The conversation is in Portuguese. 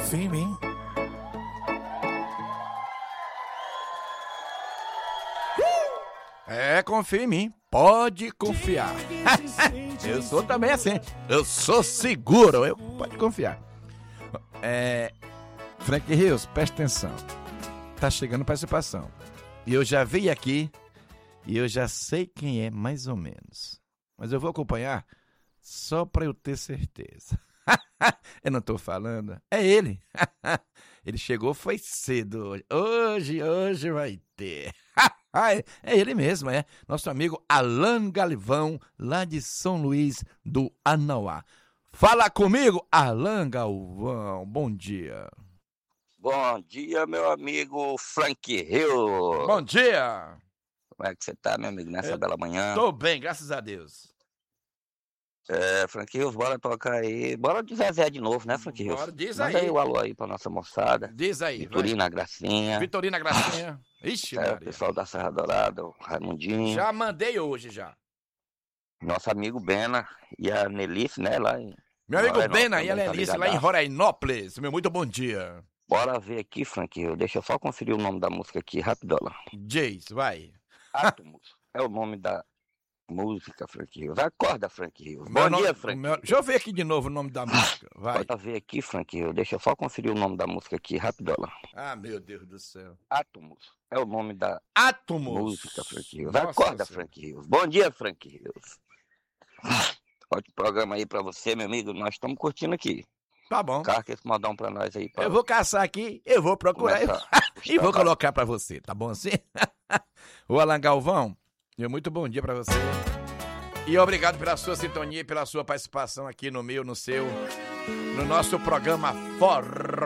confia em mim. Confia em mim. Pode confiar. Eu sou também assim. Eu sou seguro. Pode confiar. Frank Rios, presta atenção. Tá chegando participação. E eu já vi aqui e eu já sei quem é mais ou menos. Mas eu vou acompanhar só para eu ter certeza. Eu não tô falando. É ele. Ele chegou, foi cedo hoje. Hoje vai ter. É ele mesmo, é. Nosso amigo Alan Galvão, lá de São Luís do Anauá. Fala comigo, Alan Galvão. Bom dia. Bom dia, meu amigo Frank Hill. Bom dia. Como é que você tá, meu amigo, nessa bela manhã? Tô bem, graças a Deus. Frank Hill, bora tocar aí. Bora de Zezé de novo, né, Frank Hill? Bora, diz Manda aí. aí o alô aí pra nossa moçada. Diz aí. Vitorina Gracinha. Vitorina Gracinha. Ixi, O pessoal da Serra Dourada, o Raimundinho. Já mandei hoje, já. Nosso amigo Bena e a Nelice, né, lá em... Meu amigo Bena e a também, Nelice, tá lá em Rorainópolis. Meu muito bom dia. Bora ver aqui, Frank Hill. Deixa eu só conferir o nome da música aqui, rapidola. Diz, vai. Átomos é o nome da música, Frank Hill. Acorda, Frank Hill. Bom dia, Frank Hill. Deixa eu ver aqui de novo o nome da música. Vai. Bora ver aqui, Frank Hill. Deixa eu só conferir o nome da música aqui, rapidola. Ah, meu Deus do céu. Átomos é o nome da música, Frank Hill. Acorda, Frank Hill. Bom dia, Frank Hill. Ótimo programa aí pra você, meu amigo. Nós estamos curtindo aqui. Tá bom. Carca esse modão pra nós aí. Eu vou caçar aqui, eu vou procurar e vou colocar pra você, tá bom assim? O Alan Galvão, muito bom dia pra você. E obrigado pela sua sintonia e pela sua participação aqui no meu, no seu, no nosso programa